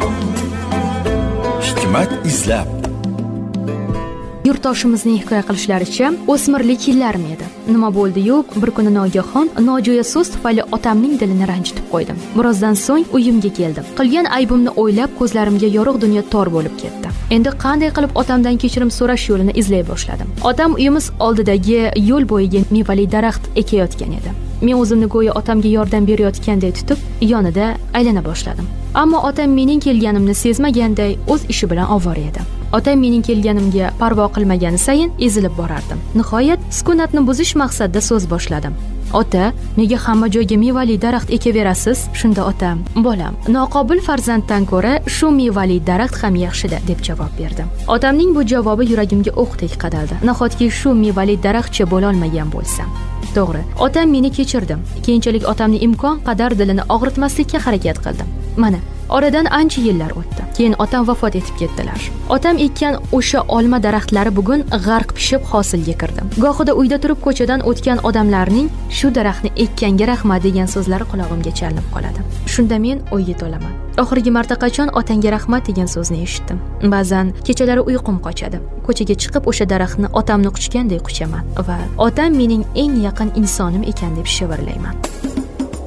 Hikmat izlab. Yurtdoshimizning hikoya qilishlaricha, o'smirlik yillarim edi. Nima bo'ldi-yu, bir kuni nogahon nojo'ya so'z tufayli otamning dilini ranjitib qo'ydim. Birozdan so'ng uyimga keldim. Qilgan aybimni o'ylab, ko'zlarimga yorug' dunyo tor bo'lib ketdi. Endi qanday qilib otamdan kechirim so'rash yo'lini izlay boshladim. Otam uyimiz oldidagi yo'l bo'yiga mevali daraxt ekayotgan edi. Men o'zimni go'yo otamga yordam berayotganday tutib, yonida aylana boshladim. Ammo otam mening kelganimni sezmaganday o'z ishi bilan ovora edi. Otam mening kelganimga parvo qilmagani sayin ezilib borardim. Nihoyat sukunatni buzish maqsadida so'z boshladim. Ota, nega hamma joyga mevali daraxt ekaverasiz? Shunda otam, bolam, noqobil farzanddan ko'ra shu mevali daraxt ham yaxshida, deb javob berdi. Otamning bu javobi yuragimga o'qdek qadaldi. Nahotki shu mevali daraxtcha bo'la olmagan bo'lsam. To'g'ri, otam meni kechirdim. Keyinchalik otamni imkon qadar dilini og'ritmaslikka harakat qildim. Mana, oradan ancha yillar o'tdi. Keyin otam vafot etib ketdilar. Otam ekkan o'sha olma daraxtlari bugun g'arq pishib hosilga kirdi. Gohida uyda turib ko'chadan o'tgan odamlarning shu daraxtni ekkanga rahmat degan so'zlari qulog'imga chalinib qoladi. Shunda men o'yga to'laman. Oxirgi marta qachon otangga rahmat degan so'zni eshitdim? Ba'zan kechalari uyqum qochadi. Ko'chaga chiqib o'sha daraxtni otamni quchganday quchaman va otam mening eng yaqin insonim ekan deb shivirlayman.